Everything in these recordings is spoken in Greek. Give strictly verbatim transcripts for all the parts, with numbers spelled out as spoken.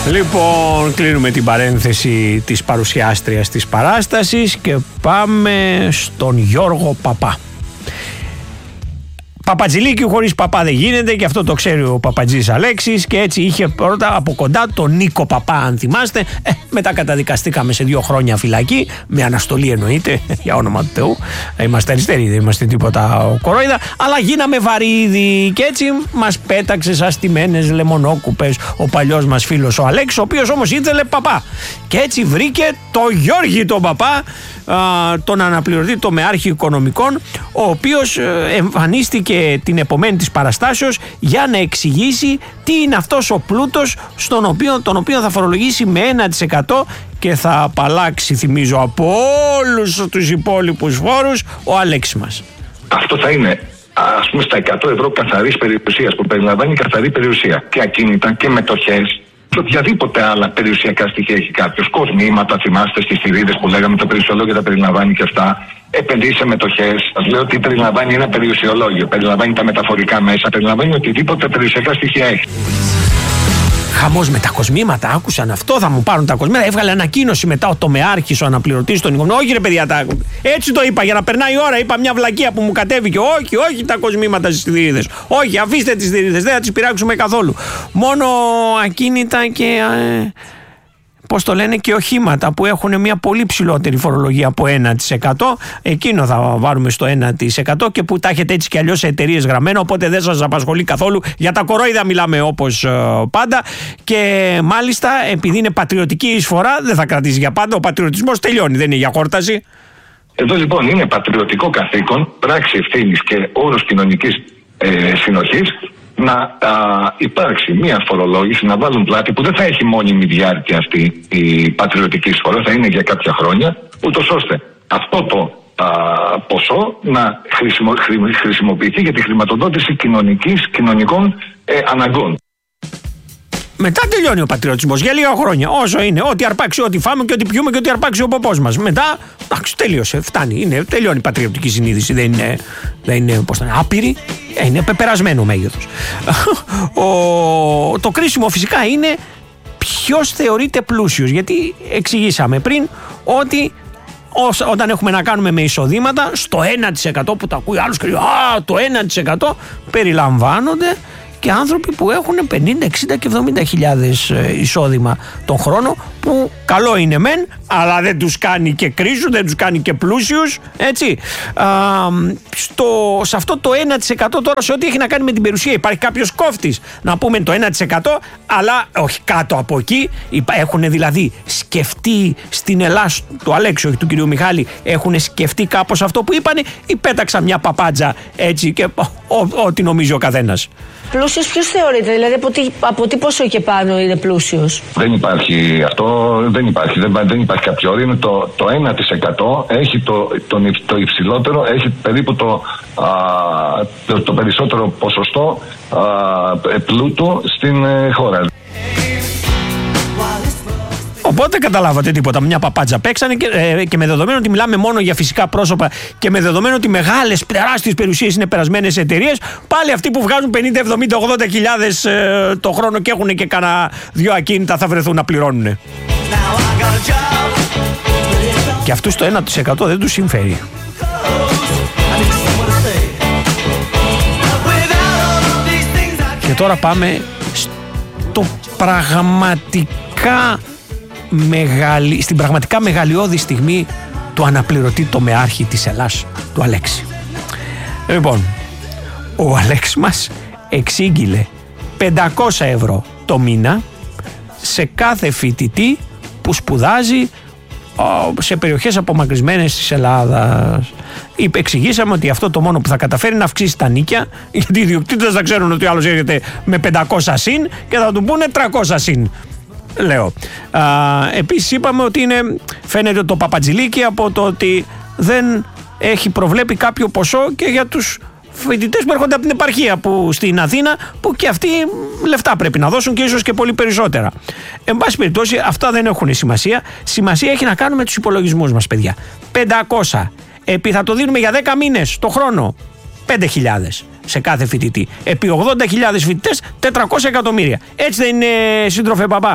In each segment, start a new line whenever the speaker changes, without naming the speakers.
Λοιπόν, κλείνουμε την παρένθεση της παρουσιάστριας της παράστασης και πάμε στον Γιώργο Παπά. Παπατζηλίκι χωρίς παπά δεν γίνεται, και αυτό το ξέρει ο Παπατζής Αλέξης, και έτσι είχε πρώτα από κοντά τον Νίκο Παπά, αν θυμάστε. Ε, μετά καταδικαστήκαμε σε δύο χρόνια φυλακή, με αναστολή εννοείται, για όνομα του Θεού. Είμαστε αριστεροί, δεν είμαστε τίποτα κορόιδα, αλλά γίναμε βαρύδι και έτσι μας πέταξε σαν στημένες λεμονόκουπες ο παλιός μας φίλος ο Αλέξης, ο οποίος όμως ήθελε παπά. Και έτσι βρήκε το Γιώργη τον Παπά, α, τον αναπληρωτή τομεάρχη οικονομικών, ο οποίος εμφανίστηκε την επομένη της παραστάσεως για να εξηγήσει τι είναι αυτός ο πλούτος στον οποίο, τον οποίο θα φορολογήσει με ένα τοις εκατό και θα απαλλάξει, θυμίζω, από όλους τους υπόλοιπους φόρους ο Αλέξης μας.
Αυτό θα είναι, ας πούμε, στα εκατό ευρώ καθαρής περιουσίας, που περιλαμβάνει καθαρή περιουσία και ακίνητα και μετοχές και οποιαδήποτε άλλα περιουσιακά στοιχεία έχει κάποιος. Κοσμήματα, θυμάστε στις θηρίδες που λέγαμε, το περιουσιολόγιο τα περιλαμβάνει και αυτά. Επενδύσει σε μετοχές. Σας λέω ότι περιλαμβάνει ένα περιουσιολόγιο, περιλαμβάνει τα μεταφορικά μέσα, περιλαμβάνει οτιδήποτε περιουσιακά στοιχεία έχει.
Χαμός με τα κοσμήματα, άκουσαν αυτό, θα μου πάρουν τα κοσμήματα. Έβγαλε ανακοίνωση μετά ο τομεάρχης, ο αναπληρωτής των οικονομικών. Όχι ρε παιδιά, τα... έτσι το είπα για να περνάει η ώρα. Είπα μια βλακεία που μου κατέβηκε. Όχι, όχι τα κοσμήματα στις θηρίδες. Όχι, αφήστε τις θηρίδες, δεν θα τις πειράξουμε καθόλου. Μόνο ακίνητα και. Ε... πώς το λένε, και οχήματα που έχουν μια πολύ ψηλότερη φορολογία από ένα τοις εκατό, εκείνο θα βάλουμε στο ένα τοις εκατό, και που τα έχετε έτσι κι αλλιώς σε εταιρείες γραμμένο, οπότε δεν σας απασχολεί καθόλου. Για τα κορόιδα μιλάμε όπως ε, πάντα, και μάλιστα επειδή είναι πατριωτική εισφορά δεν θα κρατήσει για πάντα, ο πατριωτισμός τελειώνει, δεν είναι για χόρταση.
Εδώ λοιπόν είναι πατριωτικό καθήκον, πράξη ευθύνης και όρος κοινωνικής ε, συνοχής, να α, υπάρξει μια φορολόγηση, να βάλουν πλάτη που δεν θα έχει μόνιμη διάρκεια αυτή η πατριωτική εισφορά, θα είναι για κάποια χρόνια, ούτως ώστε αυτό το α, ποσό να χρησιμο, χρη, χρησιμοποιηθεί για τη χρηματοδότηση κοινωνικής, κοινωνικών ε, αναγκών.
Μετά τελειώνει ο πατριωτισμός για λίγα χρόνια. Όσο είναι, ό,τι αρπάξει, ό,τι φάμε και ό,τι πιούμε και ό,τι αρπάξει ο ποπός μας. Μετά, εντάξει, τέλειωσε, φτάνει. Είναι, τελειώνει η πατριωτική συνείδηση. Δεν είναι, δεν είναι πώς θα είναι, άπειρη. Είναι πεπερασμένο μέγεθος. ο, το κρίσιμο φυσικά είναι ποιος θεωρείται πλούσιος. Γιατί εξηγήσαμε πριν ότι όταν έχουμε να κάνουμε με εισοδήματα, στο ένα τοις εκατό που τα ακούει άλλος και λέει «Α, το ένα τοις εκατό» περιλαμβάνονται και άνθρωποι που έχουν πενήντα, εξήντα και εβδομήντα χιλιάδες εισόδημα τον χρόνο, που καλό είναι μεν, αλλά δεν τους κάνει και κρίσους, δεν τους κάνει και πλούσιους, έτσι. Α, στο, σε αυτό το ένα τοις εκατό τώρα, σε ό,τι έχει να κάνει με την περιουσία, υπάρχει κάποιος κόφτης, να πούμε το ένα τοις εκατό, αλλά όχι κάτω από εκεί. Έχουν δηλαδή σκεφτεί στην Ελλάδα του Αλέξη, όχι του κυρίου Μιχάλη, έχουν σκεφτεί κάπως αυτό που είπανε, ή πέταξαν μια παπάντζα έτσι και ό,τι νομίζει ο καθένας.
Πλούσιος ποιος θεωρείται, δηλαδή από τι, από τι ποσό και πάνω είναι πλούσιος?
Δεν υπάρχει αυτό, δεν υπάρχει, δεν, δεν υπάρχει κάποιο όριο. Είναι το, το ένα τοις εκατό, έχει το, το, το υψηλότερο, έχει περίπου το, α, το, το περισσότερο ποσοστό α, πλούτου στην ε, χώρα.
Οπότε καταλάβατε τίποτα. Μια παπάτζα παίξανε και, ε, και με δεδομένο ότι μιλάμε μόνο για φυσικά πρόσωπα και με δεδομένο ότι μεγάλες τεράστιες περιουσίες είναι περασμένες εταιρείες, πάλι αυτοί που βγάζουν πενήντα, εβδομήντα, ογδόντα χιλιάδες ε, το χρόνο και έχουν και κάνα δυο ακίνητα θα βρεθούν να πληρώνουν. Και αυτούς το ένα τοις εκατό δεν τους συμφέρει. Και τώρα πάμε στο πραγματικά Μεγαλη... στην πραγματικά μεγαλειώδη στιγμή του αναπληρωτή τομεάρχη της Ελλάς, του Αλέξη. Λοιπόν, ο Αλέξης μας εξήγηλε πεντακόσια ευρώ το μήνα σε κάθε φοιτητή που σπουδάζει σε περιοχές απομακρυσμένες της Ελλάδας. Εξηγήσαμε ότι αυτό το μόνο που θα καταφέρει να αυξήσει τα νίκια, γιατί οι ιδιοκτήτες θα ξέρουν ότι ο άλλος έρχεται με πεντακόσια συν και θα του πούνε τριακόσια συν. Λέω. Α, επίσης είπαμε ότι είναι, φαίνεται το παπατζηλίκι από το ότι δεν έχει προβλέπει κάποιο ποσό και για τους φοιτητές που έρχονται από την επαρχία που στην Αθήνα, που και αυτοί λεφτά πρέπει να δώσουν και ίσως και πολύ περισσότερα. Εν πάση περιπτώσει αυτά δεν έχουν σημασία. Σημασία έχει να κάνουμε τους υπολογισμούς μας, παιδιά. πεντακόσια επί θα το δίνουμε για δέκα μήνες το χρόνο, πέντε χιλιάδες σε κάθε φοιτητή. Επί ογδόντα χιλιάδες φοιτητές, τετρακόσια εκατομμύρια. Έτσι δεν είναι, σύντροφε Παπά?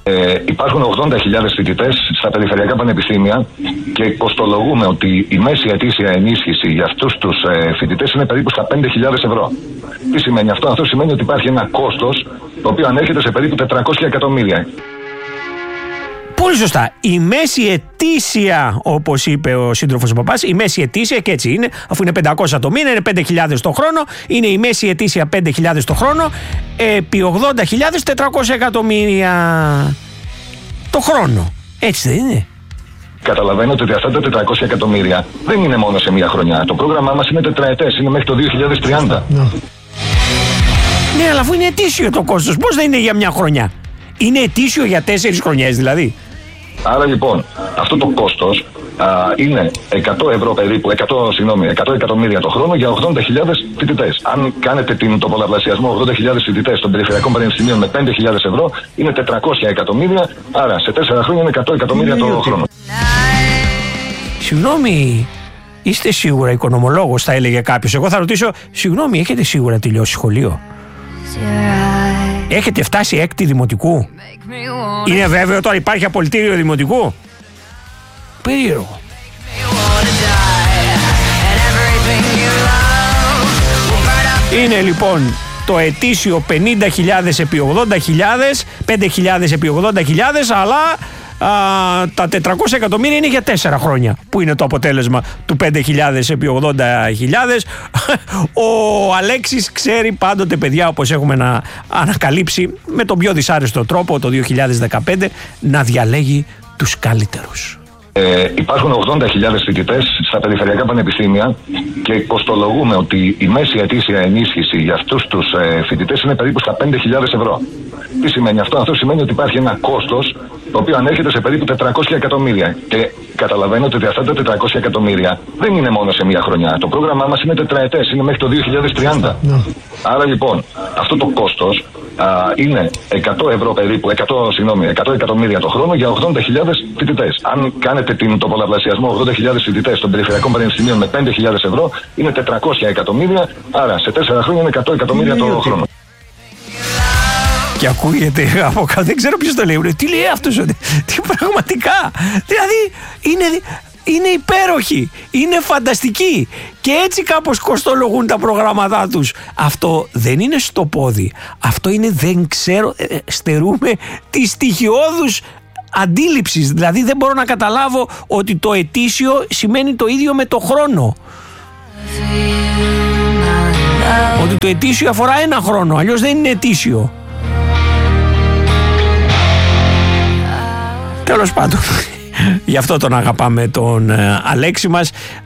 Ε, υπάρχουν ογδόντα χιλιάδες φοιτητές στα περιφερειακά πανεπιστήμια και κοστολογούμε ότι η μέση ετήσια ενίσχυση για αυτούς τους ε, φοιτητές είναι περίπου στα πέντε χιλιάδες ευρώ. Τι σημαίνει αυτό? Αυτό σημαίνει ότι υπάρχει ένα κόστος το οποίο ανέρχεται σε περίπου τετρακόσια εκατομμύρια.
Πολύ σωστά. Η μέση ετήσια, όπως είπε ο σύντροφος ο Παπάς, η μέση ετήσια, και έτσι είναι, αφού είναι πεντακόσια το μήνα, είναι πέντε χιλιάδες το χρόνο, είναι η μέση ετήσια πέντε χιλιάδες το χρόνο, επί ογδόντα χιλιάδες τετρακόσια εκατομμύρια το χρόνο. Έτσι δεν είναι?
Καταλαβαίνετε ότι αυτά τα τετρακόσια εκατομμύρια δεν είναι μόνο σε μία χρονιά. Το πρόγραμμά μας είναι τετραετές, είναι μέχρι το δύο χιλιάδες τριάντα.
Ναι, αλλά αφού είναι ετήσιο το κόστος, πώς δεν είναι για μια χρονιά? Είναι ετήσιο για τέσσερις χρονιές δηλαδή.
Άρα λοιπόν, αυτό το κόστος α, είναι εκατό ευρώ περίπου, εκατό, συγγνώμη, εκατό εκατομμύρια το χρόνο για ογδόντα χιλιάδες φοιτητές. Αν κάνετε την, το πολλαπλασιασμό ογδόντα χιλιάδες φοιτητές των περιφερειακών πανεπιστημίων με πέντε χιλιάδες ευρώ, είναι τετρακόσια εκατομμύρια, άρα σε τέσσερα χρόνια είναι εκατό εκατομμύρια το χρόνο.
Συγγνώμη, είστε σίγουρα οικονομολόγος, θα έλεγε κάποιος. Εγώ θα ρωτήσω, συγγνώμη, έχετε σίγουρα τελειώσει σχολείο? Έχετε φτάσει έκτη δημοτικού? Είναι βέβαιο τώρα, υπάρχει απολυτήριο δημοτικού? Περίεργο. Είναι λοιπόν το ετήσιο πενήντα χιλιάδες επί ογδόντα χιλιάδες, πέντε χιλιάδες επί ογδόντα χιλιάδες, αλλά α, τα τετρακόσια εκατομμύρια είναι για τέσσερα χρόνια, που είναι το αποτέλεσμα του πέντε χιλιάδες επί ογδόντα χιλιάδες. Ο Αλέξης ξέρει πάντοτε, παιδιά, όπως έχουμε να ανακαλύψει με τον πιο δυσάρεστο τρόπο το δύο χιλιάδες δεκαπέντε, να διαλέγει τους καλύτερους.
Ε, υπάρχουν ογδόντα χιλιάδες φοιτητές στα περιφερειακά πανεπιστήμια και κοστολογούμε ότι η μέση ετήσια ενίσχυση για αυτούς τους ε, φοιτητές είναι περίπου στα πέντε χιλιάδες ευρώ. Τι σημαίνει αυτό? Αυτό σημαίνει ότι υπάρχει ένα κόστος το οποίο ανέρχεται σε περίπου τετρακόσια εκατομμύρια. Και καταλαβαίνετε ότι αυτά τα τετρακόσια εκατομμύρια δεν είναι μόνο σε μία χρονιά. Το πρόγραμμά μας είναι τετραετές, είναι μέχρι το δύο χιλιάδες τριάντα. No. Άρα λοιπόν, αυτό το κόστος α, είναι εκατό ευρώ περίπου, εκατό, συγγνώμη, εκατό εκατομμύρια το χρόνο για ογδόντα χιλιάδες φοιτητές. Αν κάνετε την, το πολλαπλασιασμό ογδόντα χιλιάδες φοιτητές των περιφερειακών πανεπιστημίων με πέντε χιλιάδες ευρώ, είναι τετρακόσια εκατομμύρια, άρα σε τέσσερα χρόνια είναι εκατό εκατομμύρια το χρόνο.
Και ακούγεται από κάτω, δεν ξέρω ποιος το λέει. Τι λέει αυτός? Τι πραγματικά? Δηλαδή είναι, είναι υπέροχοι, είναι φανταστικοί και έτσι κάπως κοστολογούν τα προγράμματά τους. Αυτό δεν είναι στο πόδι. Αυτό είναι, δεν ξέρω, στερούμε τη στοιχειώδους αντίληψης. Δηλαδή δεν μπορώ να καταλάβω ότι το ετήσιο σημαίνει το ίδιο με το χρόνο. Ότι το ετήσιο αφορά ένα χρόνο, αλλιώς δεν είναι ετήσιο. Τέλος πάντων, γι' αυτό τον αγαπάμε τον ε, Αλέξη μας.